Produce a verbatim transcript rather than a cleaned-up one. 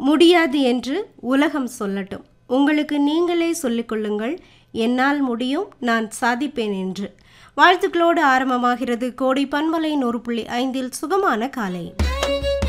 முடியாது என்று உலகம் சொல்லட்டும், உங்களுக்கு நீங்களே சொல்லிக்கொள்ளுங்கள், என்னால் முடியும், நான் சாதிப்பேன் என்று. வாழ்த்துக்களோடு ஆரம்பமாகிறது கோடை பண்பலை நூறு புள்ளி ஐந்தில் சுகமான காலை.